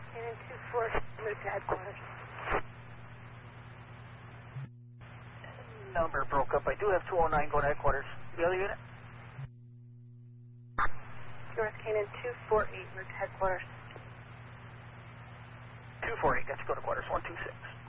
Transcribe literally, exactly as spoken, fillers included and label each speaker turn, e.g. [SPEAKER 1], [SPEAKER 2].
[SPEAKER 1] Cannon two four, move to headquarters.
[SPEAKER 2] Number broke up. I do have two oh nine going to headquarters. The other unit?
[SPEAKER 1] North Cannon two four eight, move to headquarters.
[SPEAKER 2] two four eight, got to go to quarters. one two six.